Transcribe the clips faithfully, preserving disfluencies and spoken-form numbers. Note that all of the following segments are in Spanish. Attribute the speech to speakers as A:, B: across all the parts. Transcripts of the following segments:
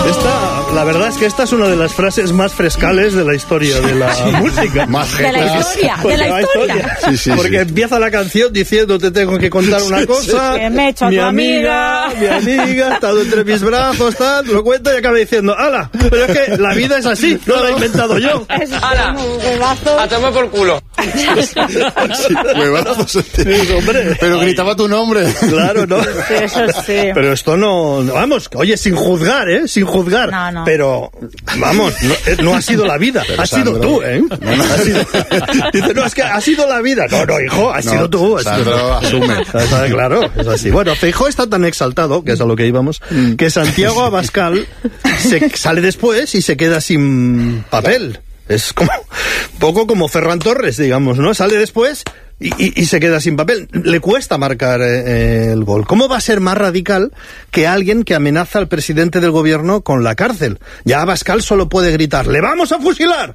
A: Esta, la verdad es que esta es una de las frases más frescales de la historia de la sí. música.
B: Más de la historia, de la historia.
A: Sí, sí, Porque sí. empieza la canción diciendo te tengo que contar una cosa.
B: Que me he hecho a
A: mi
B: tu
A: amiga,
B: amiga.
A: Mi amiga, ha estado entre mis brazos, tal, lo cuenta y acaba diciendo, ¡hala! Pero es que la vida es así, no la he inventado yo.
C: ¡Hala! ¡A tomar por culo!
D: Sí, huevazos.
A: Sí, hombre.
D: Pero gritaba tu nombre.
A: Claro, ¿no?
B: Sí, eso sí.
A: Pero esto no... Vamos, oye, sin juzgar, ¿eh? Sin juzgar.
B: No, no.
A: Pero, vamos, no, no ha sido la vida.
D: Pero,
A: ha
D: Sandro,
A: sido tú, ¿eh?
D: No, no.
A: Ha sido, dice, no, es que ha sido la vida. No, no, hijo, ha
D: no,
A: sido tú. Ha
D: Sandro,
A: sido...
D: asume.
A: Claro, es así. Bueno, Feijóo está tan exaltado, que es a lo que íbamos, que Santiago Abascal se sale después y se queda sin papel. Es como poco como Ferran Torres, digamos, ¿no? Sale después y, y, y se queda sin papel. Le cuesta marcar eh, el gol. ¿Cómo va a ser más radical que alguien que amenaza al presidente del gobierno con la cárcel? Ya Abascal solo puede gritar, ¡le vamos a fusilar!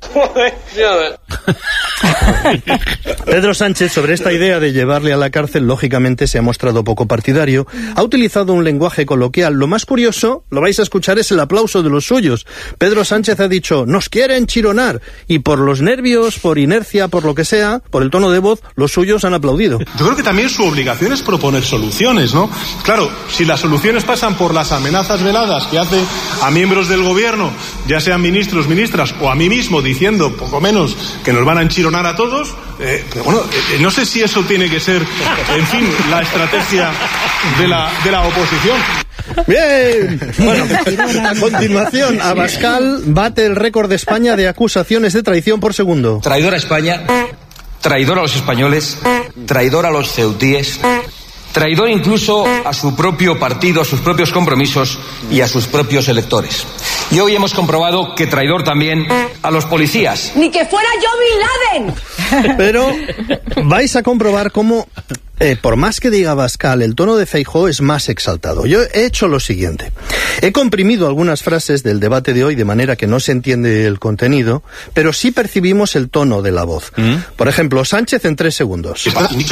A: Pedro Sánchez, sobre esta idea de llevarle a la cárcel, lógicamente se ha mostrado poco partidario. Ha utilizado un lenguaje coloquial. Lo más curioso, lo vais a escuchar, es el aplauso de los suyos. Pedro Sánchez ha dicho, nos quieren chironar. Y por los nervios, por inercia, por lo que sea, por el tono de voz, los suyos han aplaudido.
E: Yo creo que también su obligación es proponer soluciones, ¿no? Claro, si las soluciones pasan por las amenazas veladas que hace a miembros del gobierno, ya sean ministros, ministras, o a mí mismo, diciendo, poco menos, que nos van a enchironar a todos, eh, pero bueno, eh, no sé si eso tiene que ser, en fin, la estrategia de la, de la oposición.
A: Bien, bueno, a continuación, Abascal bate el récord de España de acusaciones de traición por segundo.
F: Traidor a España, traidor a los españoles, traidor a los ceutíes, traidor incluso a su propio partido, a sus propios compromisos y a sus propios electores. Y hoy hemos comprobado que traidor también a los policías.
G: ¡Ni que fuera yo Bin Laden!
A: Pero vais a comprobar cómo, eh, por más que diga Abascal, el tono de Feijóo es más exaltado. Yo he hecho lo siguiente. He comprimido algunas frases del debate de hoy de manera que no se entiende el contenido, pero sí percibimos el tono de la voz. ¿Mm? Por ejemplo, Sánchez en tres segundos.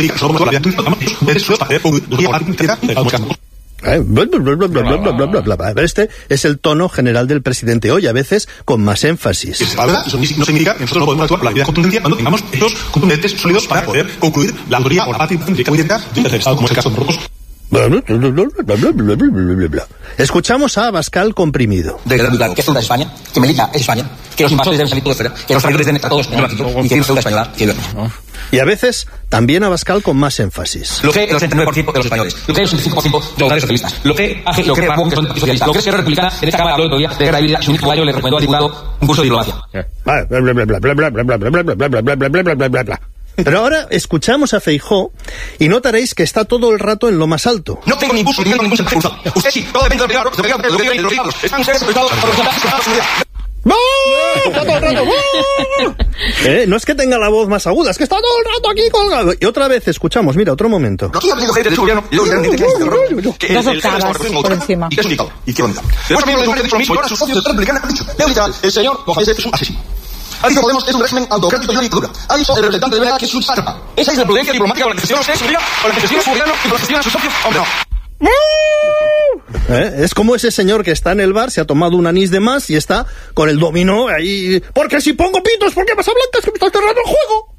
A: Este es el tono general del presidente hoy, a veces con más énfasis.
E: Eso no significa que nosotros no podemos actuar por la vía de contundencia cuando tengamos hechos contundentes, sólidos, para poder concluir la autoría o la parte de un Estado, como es el caso de nosotros.
A: Escuchamos a Abascal comprimido.
F: De claro, que es deuda de España, que Melilla es España, que los invasores deben salir todos fuera, que los traidores deben estar todos en el ámbito y que hay una deuda española que no.
A: Y a veces también Abascal con más énfasis.
F: Lo que el ochenta y nueve por ciento de los españoles, lo que el ochenta y cinco por ciento de los hogares socialistas, lo que hace, lo que Ramón, que son socialistas, lo que es Esquerra Republicana, en esta cámara habló el otro día de guerra híbrida y su único año le recomendó al diputado un curso de diplomacia.
A: Pero ahora escuchamos a Feijóo y notaréis que está todo el rato en lo más alto.
F: No tengo ningún dinero, ningún sentido. Usted sí, todo depende de lo que digan, de lo que digan los privados. Están ustedes preparados para los seguridad.
A: ¡No! Está todo el rato. ¿Eh? No es que tenga la voz más aguda, es que está todo el rato aquí colgado. Y otra vez escuchamos, mira, otro momento.
F: Aquí ha habido gente de su gobierno y luego dirán que
B: dos octavas por encima.
F: Y que es un dictador. Y que es un dictador. Después también lo han dicho lo mismo y ahora sus socios de Trump han dicho. Leo literal, el señor Mohamed es un asesino. Ha dicho Podemos es un régimen autocrático y una dictadura. Ha dicho el representante de Vera que es un sátrapa. Esa es la prudencia diplomática con la que gestiona usted su vida, con la que gestiona su gobierno y con la que gestiona sus socios. Hombre, no.
A: ¿Eh? Es como ese señor que está en el bar, se ha tomado un anís de más y está con el dominó ahí. Porque si pongo pitos, ¿por qué pasa blancas? Que me está cerrando el juego.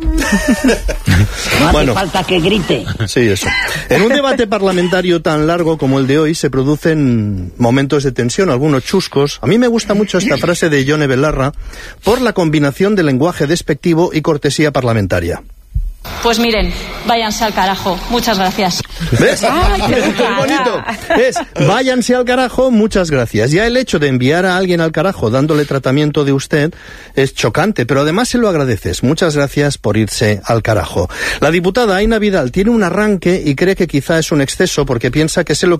G: No
A: bueno,
G: hace falta que grite.
A: Sí, eso. En un debate parlamentario tan largo como el de hoy se producen momentos de tensión, algunos chuscos. A mí me gusta mucho esta frase de Yone Belarra por la combinación de lenguaje despectivo y cortesía parlamentaria.
H: Pues miren, váyanse al carajo. Muchas gracias.
A: ¿Ves?
B: Ay, qué
A: Es bonito. Es, váyanse al carajo, muchas gracias. Ya el hecho de enviar a alguien al carajo dándole tratamiento de usted es chocante, pero además se lo agradeces. Muchas gracias por irse al carajo. La diputada Aina Vidal tiene un arranque y cree que quizá es un exceso porque piensa que se lo